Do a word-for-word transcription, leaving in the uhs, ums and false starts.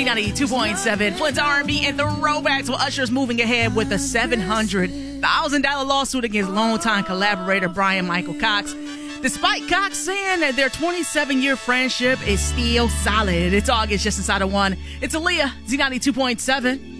Z ninety-two point seven. Flint's R and B and throwbacks. Well, Usher's moving ahead with a seven hundred thousand dollars lawsuit against longtime collaborator Brian Michael Cox. Despite Cox saying that their twenty-seven-year friendship is still solid. It's August, just inside of one. It's Aaliyah, Z ninety-two point seven.